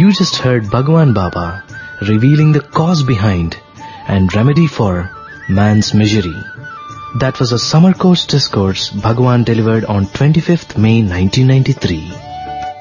You just heard Bhagwan Baba revealing the cause behind and remedy for man's misery. That was a summer course discourse Bhagwan delivered on 25th May 1993.